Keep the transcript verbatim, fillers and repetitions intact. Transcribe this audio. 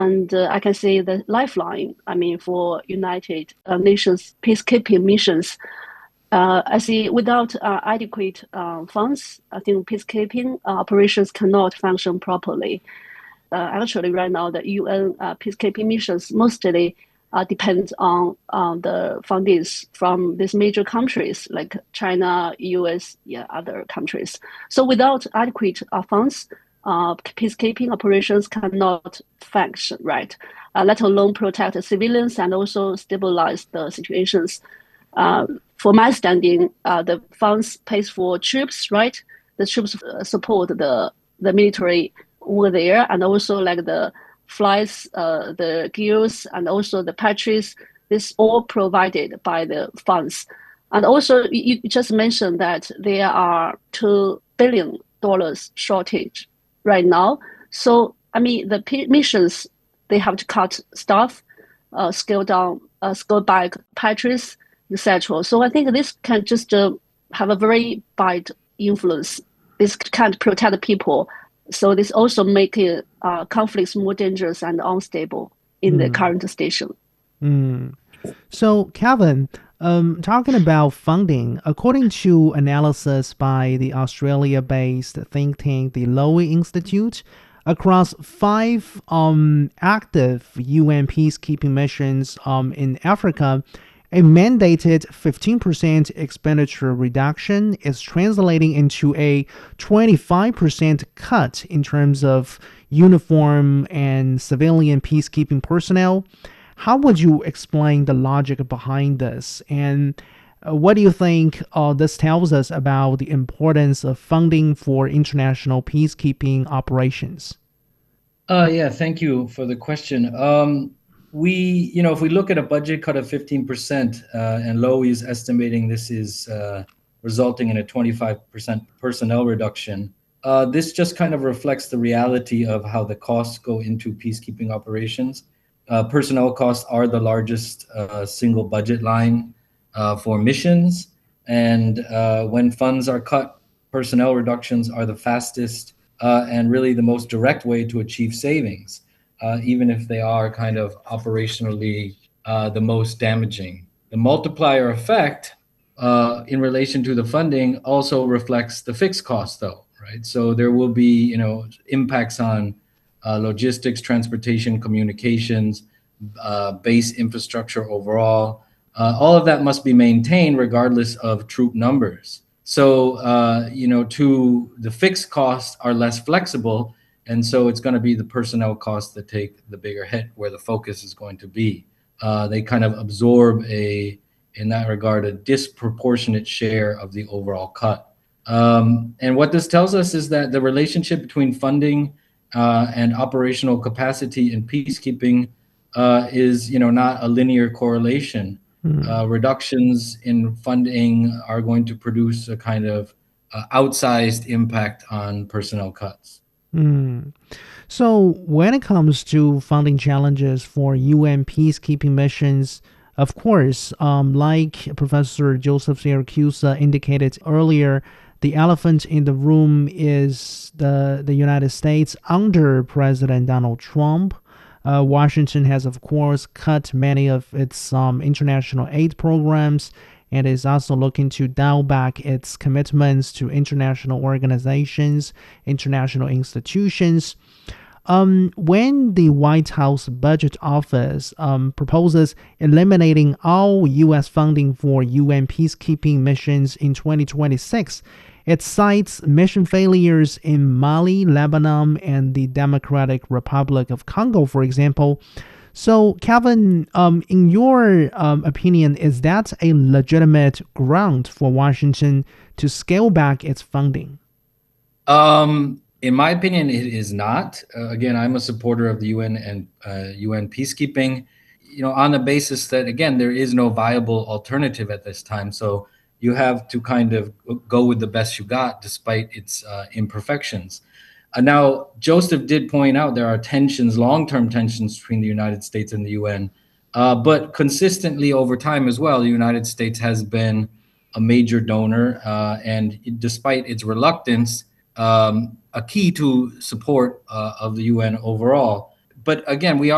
And uh, I can say the lifeline, I mean, for United uh, Nations peacekeeping missions. Uh, I see without uh, adequate uh, funds, I think peacekeeping uh, operations cannot function properly. Uh, actually, right now, the U N uh, peacekeeping missions mostly uh, depend on on the fundings from these major countries like China, U S, yeah, other countries. So without adequate uh, funds, uh, peacekeeping operations cannot function, right? Uh, let alone protect civilians and also stabilize the situations. Uh, for my standing, uh, the funds pays for troops, right? The troops uh, support the the military over there, and also like the flights, uh, the gears, and also the patches. This all provided by the funds. And also, you, you just mentioned that there are two billion dollars shortage right now. So, I mean, the missions they have to cut staff, uh, scale down, uh, scale back patches, et cetera. So I think this can just uh, have a very bad influence. This can't protect the people. So this also make uh, conflicts more dangerous and unstable in the Mm, current station. mm. So, Kevin, um, talking about funding, according to analysis by the Australia-based think tank, the Lowy Institute, across five um, active U N peacekeeping missions um, in Africa, a mandated fifteen percent expenditure reduction is translating into a twenty-five percent cut in terms of uniform and civilian peacekeeping personnel. How would you explain the logic behind this? And uh, what do you think uh, this tells us about the importance of funding for international peacekeeping operations? Uh, yeah, thank you for the question. Um, we, you know, if we look at a budget cut of fifteen percent, uh, and Lowy is estimating this is uh, resulting in a twenty-five percent personnel reduction, uh, this just kind of reflects the reality of how the costs go into peacekeeping operations. Uh, personnel costs are the largest uh, single budget line uh, for missions. And uh, when funds are cut, personnel reductions are the fastest uh, and really the most direct way to achieve savings, uh, even if they are kind of operationally uh, the most damaging. The multiplier effect uh, in relation to the funding also reflects the fixed cost, though, right? So there will be, you know, impacts on uh, logistics, transportation, communications, uh, base infrastructure overall. Uh, all of that must be maintained regardless of troop numbers. So, uh, you know, to the fixed costs are less flexible. And so it's going to be the personnel costs that take the bigger hit where the focus is going to be. Uh, they kind of absorb a, in that regard, a disproportionate share of the overall cut. Um, and what this tells us is that the relationship between funding uh, and operational capacity in peacekeeping uh, is, you know, not a linear correlation. Hmm. Uh, reductions in funding are going to produce a kind of uh, outsized impact on personnel cuts. Mm. So, when it comes to funding challenges for U N peacekeeping missions, of course, um, like Professor Joseph Siracusa indicated earlier, the elephant in the room is the, the United States under President Donald Trump. Uh, Washington has, of course, cut many of its um, international aid programs and is also looking to dial back its commitments to international organizations, international institutions. Um, when the White House Budget Office um, proposes eliminating all U S funding for U N peacekeeping missions in twenty twenty-six, it cites mission failures in Mali, Lebanon, and the Democratic Republic of Congo, for example. So, Calvin, um, in your um, opinion, is that a legitimate ground for Washington to scale back its funding? Um, in my opinion, it is not. Uh, again, I'm a supporter of the U N and uh, U N peacekeeping, you know, on the basis that, again, there is no viable alternative at this time. So you have to kind of go with the best you got despite its uh, imperfections. Uh, now, Joseph did point out there are tensions, long-term tensions between the United States and the U N, uh, but consistently over time as well, the United States has been a major donor, uh, and despite its reluctance, um, a key to support uh, of the U N overall. But again, we are